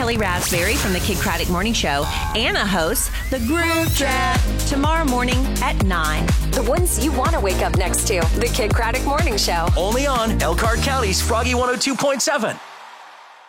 Kelly Raspberry from the Kid Craddock Morning Show. Anna hosts The Groove Trap tomorrow morning at 9. The ones you want to wake up next to. The Kid Craddock Morning Show. Only on Elkhart County's Froggy 102.7.